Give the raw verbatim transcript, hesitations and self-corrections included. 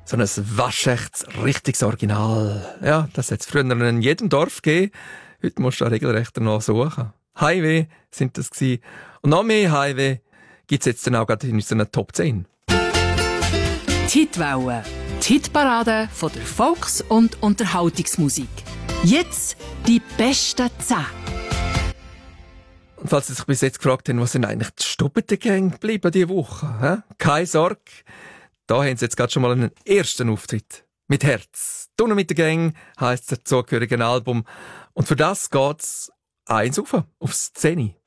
So ein waschechtes, richtiges Original. Ja, das hat es früher in jedem Dorf gegeben. Heute musst du da regelrecht danach suchen. Highway sind das gewesen. Und noch mehr Highway gibt es jetzt dann auch gerade in unseren Top zehn. Die Hitwelle. Die Hitparade von der Volks- und Unterhaltungsmusik. Jetzt die besten zehn. Und falls Sie sich bis jetzt gefragt haben, was sind eigentlich die Stubbetengang geblieben diese Woche? He? Keine Sorge, da haben Sie jetzt gerade schon mal einen ersten Auftritt. Mit Herz. «Tunnen mit der Gang» heisst das dazugehörige Album. Und für das geht's eins rauf, aufs Zehni.